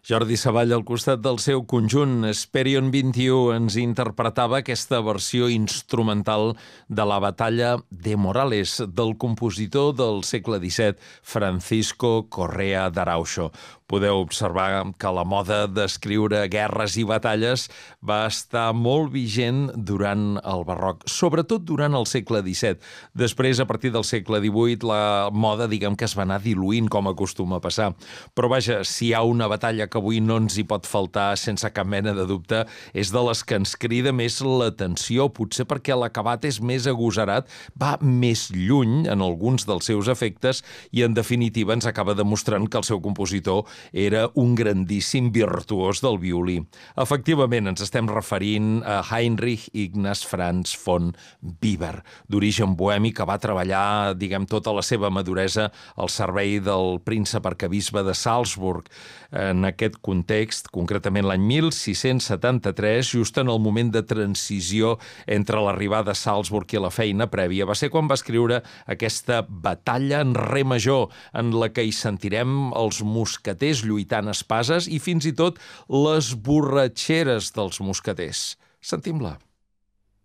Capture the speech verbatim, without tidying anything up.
Jordi Savall, al costat del seu conjunt Hesperion vint-i-u, ens interpretava aquesta versió instrumental de la batalla de Morales, del compositor del segle disset, Francisco Correa d'Arauxo. Podeu observar que la moda d'escriure guerres i batalles va estar molt vigent durant el barroc, sobretot durant el segle disset. Després, a partir del segle divuit, la moda, diguem que es va anar diluint, com acostuma a passar. Però vaja, si hi ha una batalla que avui no ens hi pot faltar sense cap mena de dubte, és de les que ens crida més l'atenció, potser perquè l'acabat és més agosarat, va més lluny en alguns dels seus efectes i, en definitiva, ens acaba demostrant que el seu compositor era un grandíssim virtuós del violí. Efectivament, ens estem referint a Heinrich Ignaz Franz von Bieber, d'origen bohemi, que va treballar, diguem, tota la seva maduresa al servei del príncep arquebisbe de Salzburg. En aquest context, concretament l'any mil sis-cents setanta-tres, just en el moment de transició entre l'arribada a Salzburg i la feina prèvia, va ser quan va escriure aquesta batalla en re major, en la que hi sentirem els mosqueters lluitant espases i fins i tot les borratxeres dels mosqueters. Sentim-la.